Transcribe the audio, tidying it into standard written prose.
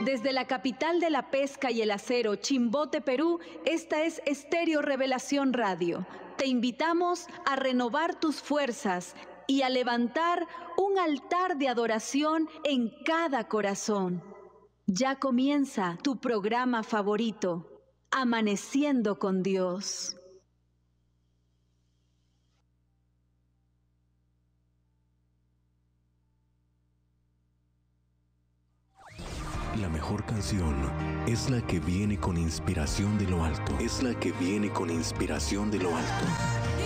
Desde la capital de la pesca y el acero, Chimbote, Perú, esta es Estéreo Revelación Radio. Te invitamos a renovar tus fuerzas y a levantar un altar de adoración en cada corazón. Ya comienza tu programa favorito, Amaneciendo con Dios. La mejor canción es la que viene con inspiración de lo alto. Es la que viene con inspiración de lo alto.